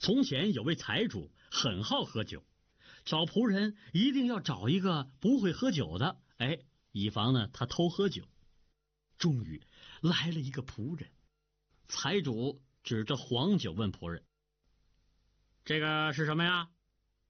从前有位财主很好喝酒，找仆人一定要找一个不会喝酒的，以防呢他偷喝酒。终于来了一个仆人，财主指着黄酒问仆人：“这个是什么呀？”